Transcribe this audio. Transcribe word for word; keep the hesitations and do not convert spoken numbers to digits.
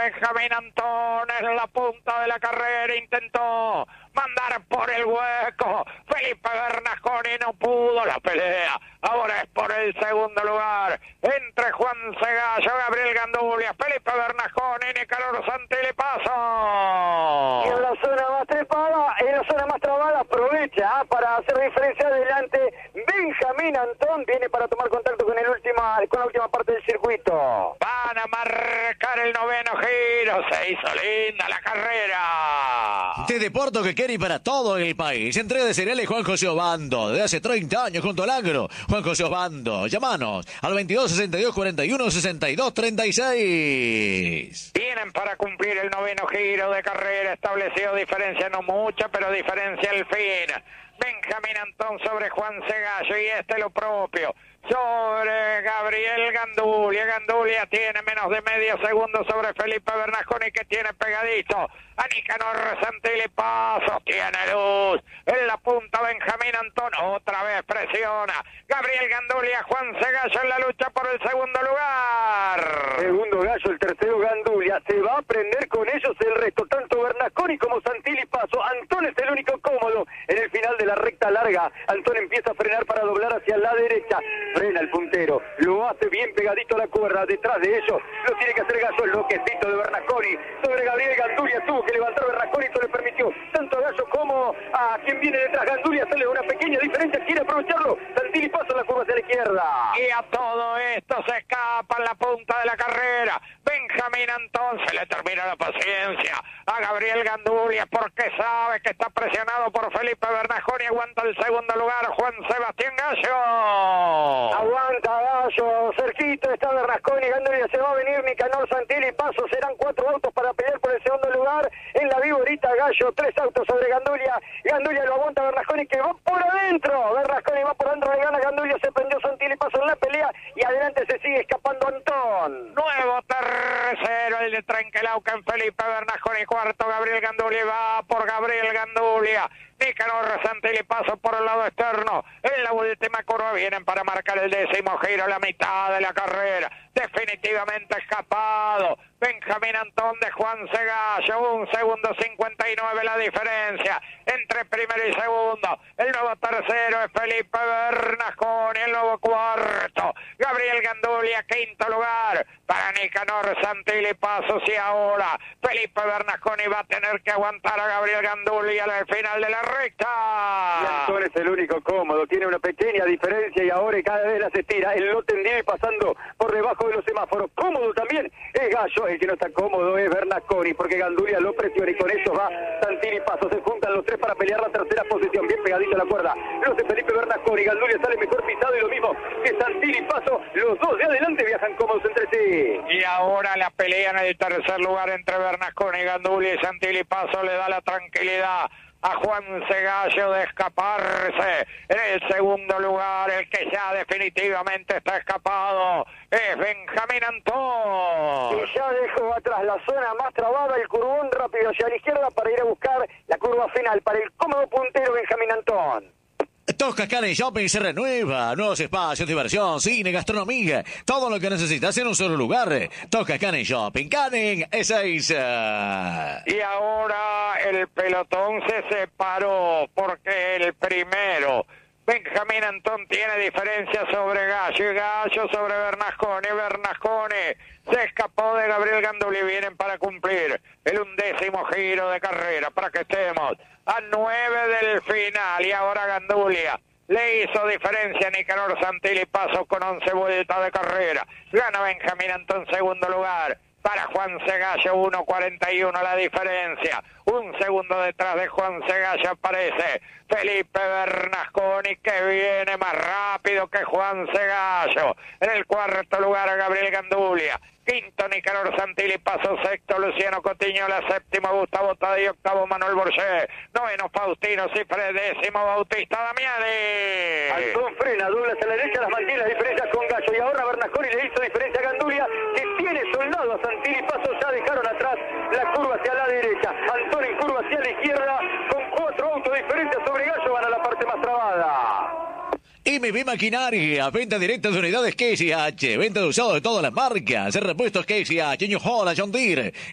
Benjamín Antón en la punta de la carrera, intentó mandar por el hueco. Felipe Bernasconi no pudo la pelea. Ahora es por el segundo lugar. Entre Juan Segallo, Gabriel Gandulia, Felipe Bernasconi, Nicanor Santilli Paso. Y en la zona más trepada, en la zona más trabada, aprovecha ¿eh? para hacer diferencia adelante. Benjamín Antón viene para tomar contacto con el última, con la última parte del circuito. Van a marcar el noveno giro. Se hizo linda la carrera. De Deporto que quiere para todo el país. Entrega de cereales Juan José Obando. Desde hace treinta años junto al agro. Juan José Obando. Llámanos al veintidós sesenta y dos cuarenta y uno sesenta y dos treinta y seis. Vienen para cumplir el noveno giro de carrera. Establecido diferencia no mucha, pero diferencia al fin. Benjamín Antón sobre Juan Segallo y este lo propio sobre Gabriel Gandulia. Gandulia tiene menos de medio segundo sobre Felipe Bernasconi, que tiene pegadito a Nicanor Santilli Paso. Tiene luz en la punta. Benjamín Antón otra vez presiona. Gabriel Gandulia, Juan Segallo en la lucha por el segundo lugar. Segundo Gallo, el tercero Gandulia. Se va a prender con ellos el resto, tanto Bernasconi como Santilli Paso. Antón es el único cómodo en el final de la recta larga. Antón empieza a frenar para doblar hacia la derecha. Frena el puntero, lo hace bien pegadito a la cuerda. Detrás de ellos lo tiene que hacer Gallo, el loquecito de Bernasconi sobre Gabriel Gandulia. Tuvo que levantar Bernasconi, eso le permitió tanto a Gallo como a quien viene detrás. Gandulia hacerle una pequeña diferencia, quiere aprovecharlo. Santilli Paso en la curva hacia la izquierda. Y a todo esto se escapa en la punta de la carrera Benjamín Antón. Se le termina la paciencia a Gabriel Gandulia porque sabe que está presionado por Felipe Bernasconi. Aguanta el segundo lugar Juan Sebastián Gallo. Aguanta Gallo, cerquito está Bernasconi. Gandulia se va a venir. Nicanor Santilli Paso. Serán cuatro autos para pelear por el segundo lugar. En la viborita Gallo, tres autos sobre Gandulia. Gandulia lo aguanta Bernasconi, que va por adentro. Bernasconi va por adentro, le gana Gandulia. Se prendió Santilli Paso en la pelea y adelante se sigue escapando Antón. Nuevo tercero el de Trenquelauca en Felipe Bernasconi. Cuarto Gabriel Gandulia. Va por Gabriel Gandulia. Nicanor Santilli Paso por el lado externo. En la última curva vienen para marcar el décimo giro, la mitad de la carrera. Definitivamente escapado Benjamín Antón de Juan Segallo. Un segundo cincuenta y nueve la diferencia entre primero y segundo. El nuevo tercero es Felipe Bernasconi. El nuevo cuarto Gabriel Gandulia. Quinto lugar para Nicanor Santilli Paso. Y ahora Felipe Bernasconi va a tener que aguantar a Gabriel Gandulia al final de la recta. Y Antón es el único cómodo, tiene una pequeña diferencia y ahora cada vez las estira. El no tendría ir pasando por debajo de los semáforos. Cómodo también es Gallo. El que no está cómodo es Bernasconi, porque Gandulia lo presiona y con eso va Santilli Paso. Se juntan los tres para pelear la tercera posición, bien pegadito a la cuerda. Los de Felipe Bernasconi. Gandulia sale mejor pisado y lo mismo que Santilli Paso. Los dos de adelante viajan cómodos entre sí. Y ahora la pelea en el tercer lugar entre Bernasconi, Gandulia y Santilli Paso le da la tranquilidad a Juan Segallo de escaparse. En el segundo lugar, el que ya definitivamente está escapado es Benjamín Antón. Y ya dejó atrás la zona más trabada, el curvón rápido hacia la izquierda para ir a buscar la curva final para el cómodo puntero Benjamín Antón. Tosca Canning Shopping se renueva. Nuevos espacios, diversión, cine, gastronomía. Todo lo que necesitas en un solo lugar. Tosca Canning Shopping. Canning Ezeiza. Y ahora el pelotón se separó porque el primero, Benjamín Antón, tiene diferencia sobre Gallo y Gallo sobre Bernasconi. Bernasconi se escapó de Gabriel Gandulia y vienen para cumplir el undécimo giro de carrera para que estemos a nueve del final. Y ahora Gandulia le hizo diferencia a Nicanor Santilli Paso con once vueltas de carrera. Gana Benjamín Antón segundo lugar. Para Juan Segallo, uno cuarenta y uno la diferencia. Un segundo detrás de Juan Segallo aparece Felipe Bernasconi, que viene más rápido que Juan Segallo. En el cuarto lugar Gabriel Gandulia. Quinto Nicanor Santilli Paso. Sexto Luciano Cotiñola. Séptimo Gustavo Tadei. Octavo Manuel Borges. Noveno Faustino Cifre. Décimo Bautista Damiani. Antón frena, dobla hacia la derecha, las mantiene las diferencias con Gallo. Y ahora Bernasconi le hizo diferencia a Gandulia, que tiene soldado a Santilli Paso. Ya dejaron atrás la curva hacia la derecha. Antón en curva hacia la izquierda, con cuatro autos diferentes sobre Gallo, van a la parte más trabada. M B Maquinaria, venta directa de unidades K C H, venta de usado de todas las marcas, repuestos K C H, New Holland, John Deere.